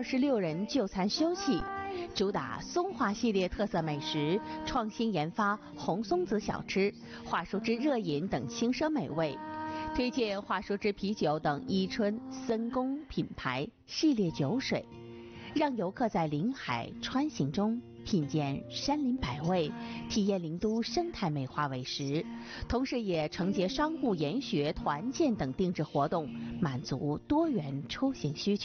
26人就餐休憩，主打松花系列特色美食，创新研发红松子小吃、华舒汁热饮等轻奢美味，推荐华舒汁啤酒等伊春、森宫品牌系列酒水，让游客在临海穿行中品鉴山林百味，体验灵都生态美化美食，同时也承接商务研学、团建等定制活动，满足多元出行需求。